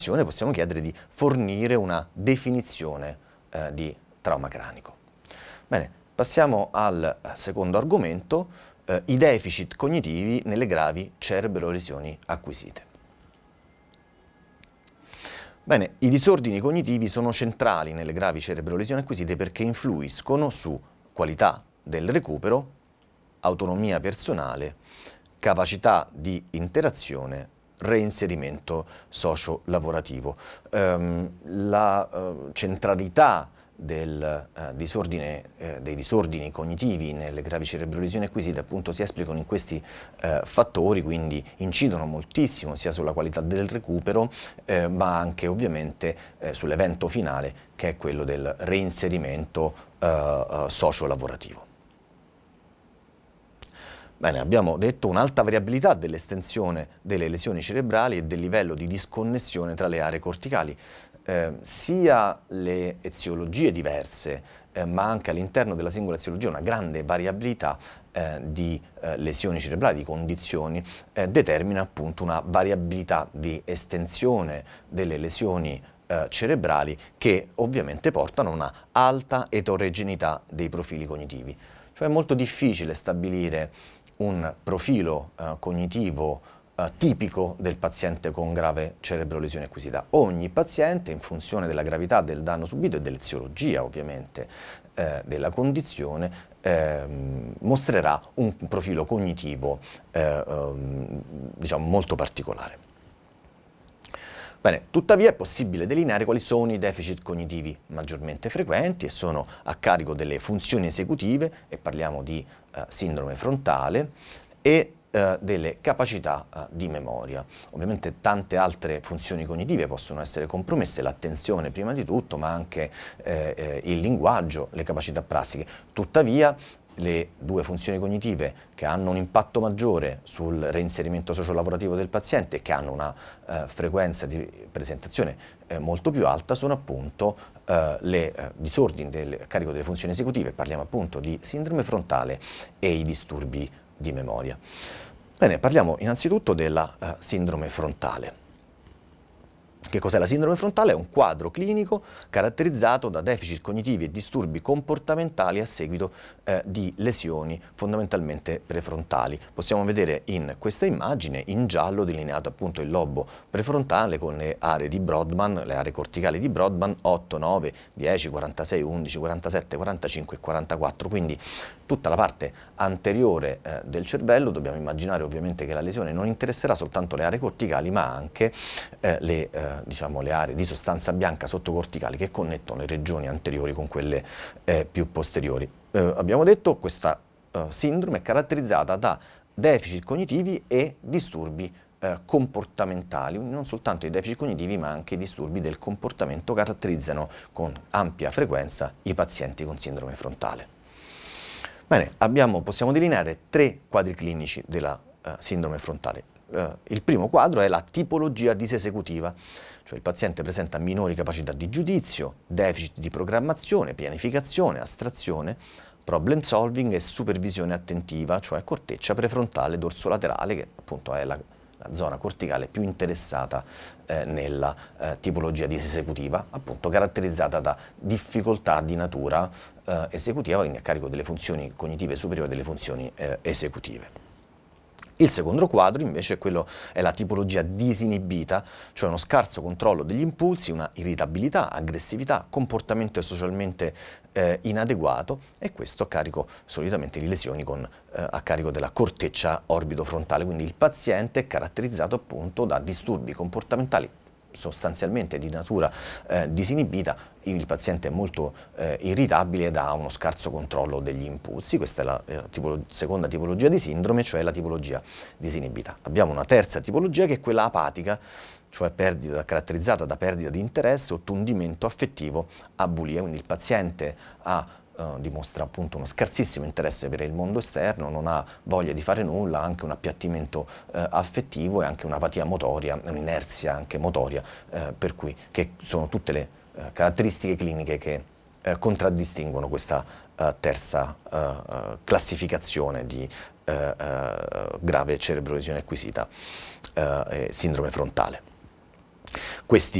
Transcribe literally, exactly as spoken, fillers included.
possiamo chiedere di fornire una definizione eh, di trauma cranico. Bene, passiamo al secondo argomento, eh, i deficit cognitivi nelle gravi cerebrolesioni acquisite. Bene, i disordini cognitivi sono centrali nelle gravi cerebrolesioni acquisite perché influiscono su qualità del recupero, autonomia personale, capacità di interazione, reinserimento socio-lavorativo. Um, la uh, centralità del, uh, disordine, uh, dei disordini cognitivi nelle gravi cerebrolesioni acquisite appunto si esplicano in questi uh, fattori, quindi incidono moltissimo sia sulla qualità del recupero uh, ma anche ovviamente uh, sull'evento finale, che è quello del reinserimento uh, uh, socio-lavorativo. Bene, abbiamo detto un'alta variabilità dell'estensione delle lesioni cerebrali e del livello di disconnessione tra le aree corticali. Eh, sia le eziologie diverse, eh, ma anche all'interno della singola eziologia una grande variabilità eh, di eh, lesioni cerebrali, di condizioni, eh, determina appunto una variabilità di estensione delle lesioni eh, cerebrali che ovviamente portano a una alta eterogeneità dei profili cognitivi. Cioè è molto difficile stabilire un profilo eh, cognitivo eh, tipico del paziente con grave cerebrolesione acquisita. Ogni paziente, in funzione della gravità del danno subito e dell'eziologia ovviamente eh, della condizione, eh, mostrerà un profilo cognitivo eh, eh, diciamo molto particolare. Bene, tuttavia è possibile delineare quali sono i deficit cognitivi maggiormente frequenti e sono a carico delle funzioni esecutive, e parliamo di eh, sindrome frontale, e eh, delle capacità eh, di memoria. Ovviamente tante altre funzioni cognitive possono essere compromesse, l'attenzione prima di tutto, ma anche eh, eh, il linguaggio, le capacità pratiche. Tuttavia, le due funzioni cognitive che hanno un impatto maggiore sul reinserimento sociolavorativo del paziente e che hanno una eh, frequenza di presentazione eh, molto più alta sono appunto eh, le eh, disordini del a carico delle funzioni esecutive, parliamo appunto di sindrome frontale e i disturbi di memoria. Bene, parliamo innanzitutto della eh, sindrome frontale. Che cos'è la sindrome frontale? È un quadro clinico caratterizzato da deficit cognitivi e disturbi comportamentali a seguito eh, di lesioni fondamentalmente prefrontali. Possiamo vedere in questa immagine in giallo delineato appunto il lobo prefrontale con le aree di Brodmann, le aree corticali di Brodmann otto, nove, dieci, quarantasei, undici, quarantasette, quarantacinque e quarantaquattro, quindi tutta la parte anteriore eh, del cervello. Dobbiamo immaginare ovviamente che la lesione non interesserà soltanto le aree corticali ma anche eh, le eh, diciamo le aree di sostanza bianca sottocorticali che connettono le regioni anteriori con quelle eh, più posteriori. Eh, abbiamo detto che questa eh, sindrome è caratterizzata da deficit cognitivi e disturbi eh, comportamentali. Non soltanto i deficit cognitivi ma anche i disturbi del comportamento caratterizzano con ampia frequenza i pazienti con sindrome frontale. Bene, abbiamo, possiamo delineare tre quadri clinici della eh, sindrome frontale. Uh, il primo quadro è la tipologia disesecutiva, cioè il paziente presenta minori capacità di giudizio, deficit di programmazione, pianificazione, astrazione, problem solving e supervisione attentiva, cioè corteccia prefrontale dorsolaterale, che appunto è la, la zona corticale più interessata eh, nella eh, tipologia disesecutiva, appunto caratterizzata da difficoltà di natura eh, esecutiva, quindi a carico delle funzioni cognitive superiori delle funzioni eh, esecutive. Il secondo quadro invece è, quello, è la tipologia disinibita, cioè uno scarso controllo degli impulsi, una irritabilità, aggressività, comportamento socialmente eh, inadeguato, e questo a carico solitamente di lesioni con, eh, a carico della corteccia orbitofrontale, quindi il paziente è caratterizzato appunto da disturbi comportamentali sostanzialmente di natura eh, disinibita. Il paziente è molto eh, irritabile ed ha uno scarso controllo degli impulsi. Questa è la eh, tipolo- seconda tipologia di sindrome, cioè la tipologia disinibita. Abbiamo una terza tipologia che è quella apatica, cioè perdita, caratterizzata da perdita di interesse, ottundimento affettivo, abulia, quindi il paziente ha Uh, dimostra appunto uno scarsissimo interesse per il mondo esterno, non ha voglia di fare nulla, anche un appiattimento uh, affettivo e anche un'apatia motoria, un'inerzia anche motoria, uh, per cui che sono tutte le uh, caratteristiche cliniche che uh, contraddistinguono questa uh, terza uh, uh, classificazione di uh, uh, grave cerebrolesione acquisita, uh, e sindrome frontale. Questi